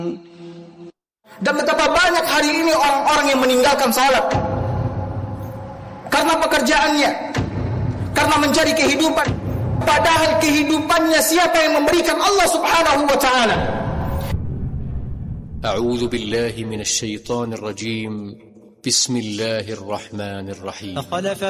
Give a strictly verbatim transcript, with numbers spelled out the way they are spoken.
Dan betapa banyak hari ini orang-orang yang meninggalkan salat karena pekerjaannya, karena mencari kehidupan, padahal kehidupannya siapa yang memberikan? Allah Subhanahu wa ta'ala. A'udzu billahi minasy syaithanir rajim. Bismillahirrahmanirrahim.